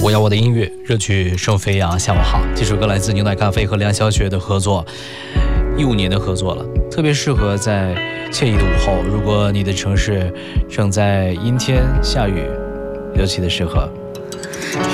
我要我的音乐，热曲声飞扬。下午好，这首歌来自牛奶咖啡和梁晓雪的合作，15年的合作了，特别适合在惬意的午后，如果你的城市正在阴天下雨，尤其的适合。